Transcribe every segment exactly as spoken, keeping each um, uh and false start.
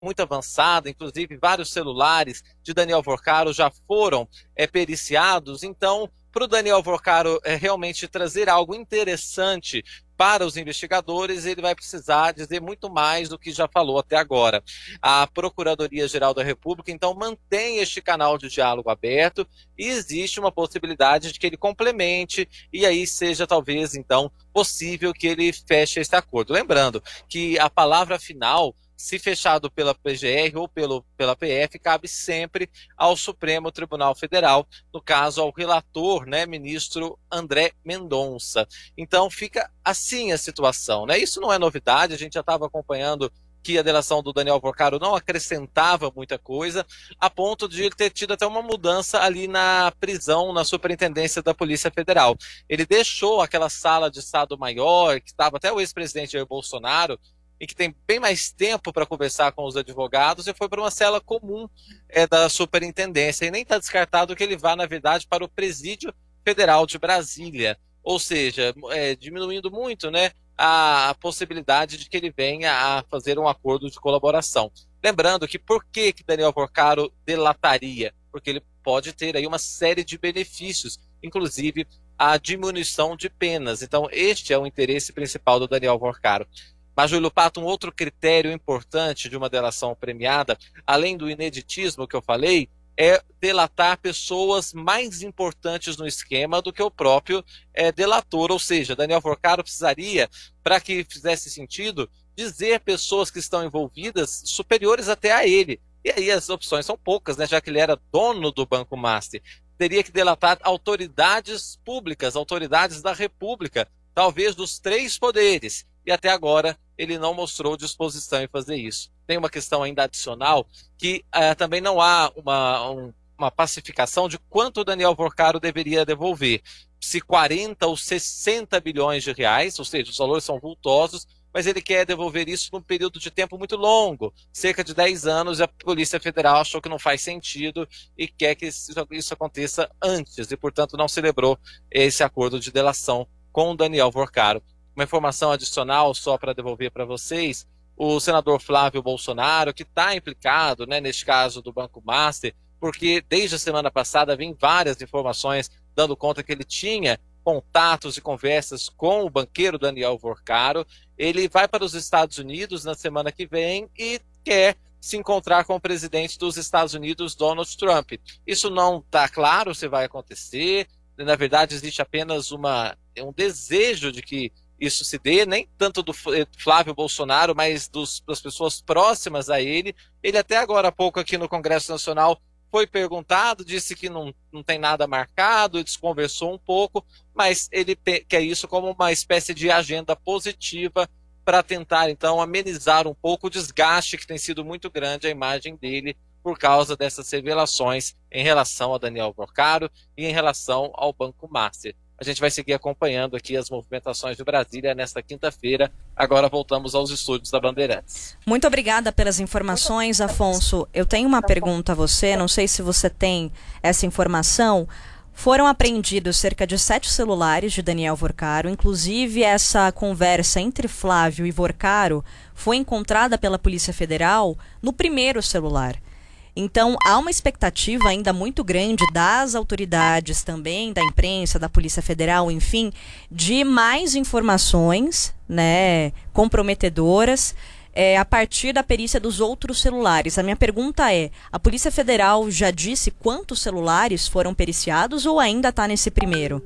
muito avançada, inclusive vários celulares de Daniel Vorcaro já foram é, periciados. Então, para o Daniel Vorcaro é, realmente trazer algo interessante para os investigadores, ele vai precisar dizer muito mais do que já falou até agora. A Procuradoria-Geral da República, então, mantém este canal de diálogo aberto e existe uma possibilidade de que ele complemente e aí seja, talvez, então, possível que ele feche esse acordo. Lembrando que a palavra final, se fechado pela P G R ou pelo, pela P F, cabe sempre ao Supremo Tribunal Federal, no caso ao relator, né, ministro André Mendonça. Então fica assim a situação, né? Isso não é novidade, a gente já estava acompanhando que a delação do Daniel Vorcaro não acrescentava muita coisa, a ponto de ele ter tido até uma mudança ali na prisão, na superintendência da Polícia Federal. Ele deixou aquela sala de estado maior, que estava até o ex-presidente Jair Bolsonaro, e que tem bem mais tempo para conversar com os advogados, e foi para uma cela comum é, da superintendência. E nem está descartado que ele vá, na verdade, para o Presídio Federal de Brasília. Ou seja, é, diminuindo muito, né, a possibilidade de que ele venha a fazer um acordo de colaboração. Lembrando que por que, que Daniel Vorcaro delataria? Porque ele pode ter aí uma série de benefícios, inclusive a diminuição de penas. Então, este é o interesse principal do Daniel Vorcaro. Mas, Júlio Pato, um outro critério importante de uma delação premiada, além do ineditismo que eu falei, é delatar pessoas mais importantes no esquema do que o próprio é, delator. Ou seja, Daniel Vorcaro precisaria, para que fizesse sentido, dizer pessoas que estão envolvidas superiores até a ele. E aí as opções são poucas, né, já que ele era dono do Banco Master. Teria que delatar autoridades públicas, autoridades da República, talvez dos três poderes. E até agora ele não mostrou disposição em fazer isso. Tem uma questão ainda adicional, que uh, também não há uma, um, uma pacificação de quanto o Daniel Vorcaro deveria devolver. Se quarenta ou sessenta bilhões de reais, ou seja, os valores são vultosos, mas ele quer devolver isso num período de tempo muito longo, cerca de dez anos, e a Polícia Federal achou que não faz sentido e quer que isso, isso aconteça antes, e portanto não celebrou esse acordo de delação com o Daniel Vorcaro. Uma informação adicional só para devolver para vocês, o senador Flávio Bolsonaro, que está implicado, né, neste caso do Banco Master, porque desde a semana passada vem várias informações dando conta que ele tinha contatos e conversas com o banqueiro Daniel Vorcaro. Ele vai para os Estados Unidos na semana que vem e quer se encontrar com o presidente dos Estados Unidos, Donald Trump. Isso não está claro se vai acontecer, na verdade existe apenas uma, um desejo de que isso se dê, nem tanto do Flávio Bolsonaro, mas dos, das pessoas próximas a ele. Ele até agora há pouco aqui no Congresso Nacional foi perguntado, disse que não, não tem nada marcado, desconversou um pouco, mas ele quer isso como uma espécie de agenda positiva para tentar, então, amenizar um pouco o desgaste que tem sido muito grande a imagem dele por causa dessas revelações em relação a Daniel Vorcaro e em relação ao Banco Master. A gente vai seguir acompanhando aqui as movimentações de Brasília nesta quinta-feira. Agora voltamos aos estúdios da Bandeirantes. Muito obrigada pelas informações, Afonso. Eu tenho uma pergunta a você, não sei se você tem essa informação. Foram apreendidos cerca de sete celulares de Daniel Vorcaro, inclusive essa conversa entre Flávio e Vorcaro foi encontrada pela Polícia Federal no primeiro celular. Então, há uma expectativa ainda muito grande das autoridades também, da imprensa, da Polícia Federal, enfim, de mais informações, né, comprometedoras é, a partir da perícia dos outros celulares. A minha pergunta é, a Polícia Federal já disse quantos celulares foram periciados ou ainda está nesse primeiro?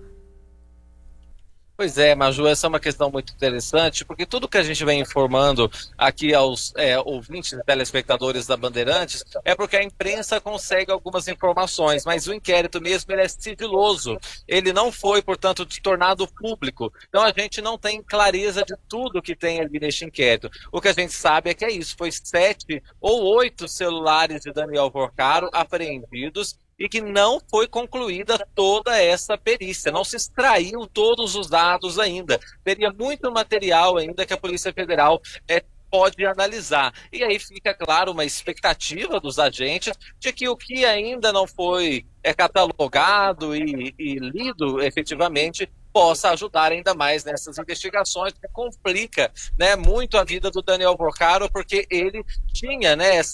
Pois é, Maju, essa é uma questão muito interessante, porque tudo que a gente vem informando aqui aos é, ouvintes e telespectadores da Bandeirantes é porque a imprensa consegue algumas informações, mas o inquérito mesmo ele é sigiloso, ele não foi, portanto, tornado público, então a gente não tem clareza de tudo que tem ali neste inquérito. O que a gente sabe é que é isso, foi sete ou oito celulares de Daniel Vorcaro apreendidos, e que não foi concluída toda essa perícia, não se extraiu todos os dados ainda. Teria muito material ainda que a Polícia Federal é, pode analisar. E aí fica, claro, uma expectativa dos agentes de que o que ainda não foi é, catalogado e, e lido efetivamente possa ajudar ainda mais nessas investigações, que complica, né, muito a vida do Daniel Porcaro, porque ele tinha, né,